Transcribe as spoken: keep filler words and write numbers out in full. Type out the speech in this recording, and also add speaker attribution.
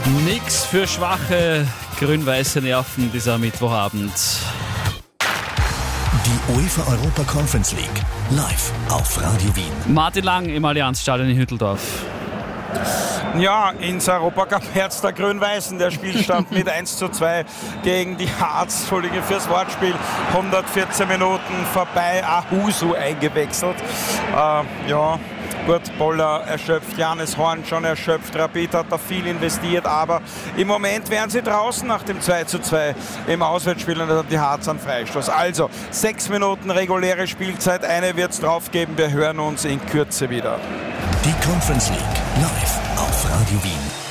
Speaker 1: Nix für schwache grün-weiße Nerven dieser Mittwochabend.
Speaker 2: Die UEFA Europa Conference League live auf Radio Wien.
Speaker 1: Martin Lang im Allianzstadion in Hütteldorf.
Speaker 3: Ja, ins Europacup-Herz der Grün-Weißen. Der Spielstand mit eins zu zwei gegen die Harz. Entschuldige fürs Wortspiel. hundertvierzehn Minuten vorbei. Ahusu eingewechselt. Äh, ja, gut, Boller erschöpft. Janis Horn schon erschöpft. Rapid hat da viel investiert. Aber im Moment wären sie draußen nach dem zwei zu zwei im Auswärtsspiel. Und dann hat die Harz einen Freistoß. Also, sechs Minuten reguläre Spielzeit. Eine wird es drauf geben. Wir hören uns in Kürze wieder.
Speaker 2: Die Conference League live auf Radio Wien.